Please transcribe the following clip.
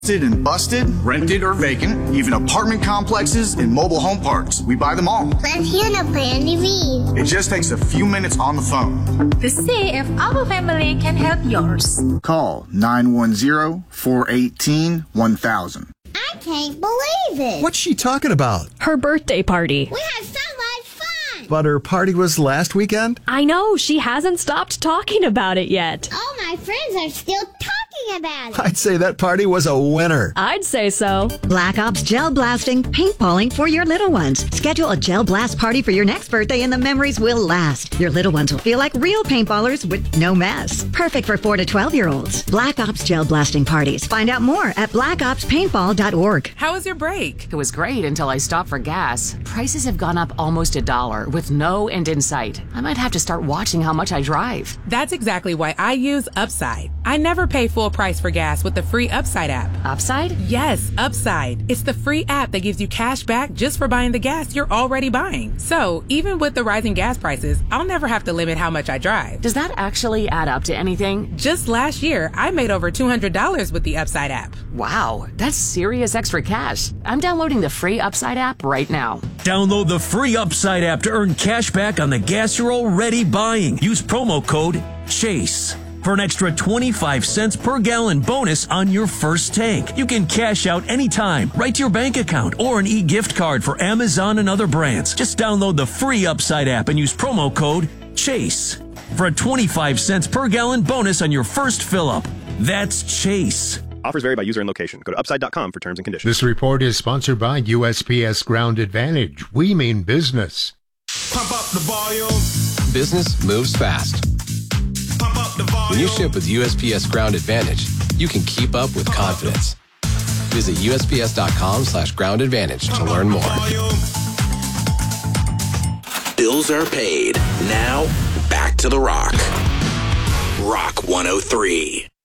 And busted, rented or vacant, even apartment complexes and mobile home parks. We buy them all. Let's hear the plan to read. It just takes a few minutes on the phone. To see if our family can help yours. Call 910-418-1000. I can't believe it. What's she talking about? Her birthday party. We had so much fun. But her party was last weekend? I know. She hasn't stopped talking about it yet. All my friends are still talking about it. I'd say that party was a winner. I'd say so. Black Ops Gel Blasting Paintballing for your little ones. Schedule a gel blast party for your next birthday and the memories will last. Your little ones will feel like real paintballers with no mess. Perfect for 4 to 12-year-olds. Black Ops Gel Blasting Parties. Find out more at blackopspaintball.org. How was your break? It was great until I stopped for gas. Prices have gone up almost $1 with no end in sight. I might have to start watching how much I drive. That's exactly why I use Upside. I never pay full price for gas with the free Upside app. Upside? Yes, Upside. It's the free app that gives you cash back just for buying the gas you're already buying. So, even with the rising gas prices, I'll never have to limit how much I drive. Does that actually add up to anything? Just last year, I made over $200 with the Upside app. Wow, that's serious extra cash. I'm downloading the free Upside app right now. Download the free Upside app to earn cash back on the gas you're already buying. Use promo code CHASE for an extra 25 cents per gallon bonus on your first tank. You can cash out anytime, right to your bank account, or an e-gift card for Amazon and other brands. Just download the free Upside app and use promo code CHASE for a 25 cents per gallon bonus on your first fill-up. That's CHASE. Offers vary by user and location. Go to upside.com for terms and conditions. This report is sponsored by USPS Ground Advantage. We mean business. Pump up the volume. Business moves fast. Pump up the volume. When you ship with USPS Ground Advantage, you can keep up with confidence. Visit USPS.com/Ground Advantage to learn more. Bills are paid. Now, back to the Rock. Rock 103.